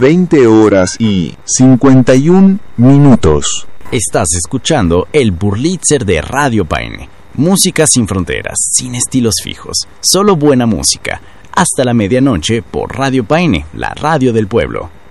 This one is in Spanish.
20 horas y 51 minutos. Estás escuchando el Burlitzer de Radio Paine. Música sin fronteras, sin estilos fijos, solo buena música. Hasta la medianoche por Radio Paine, la radio del pueblo.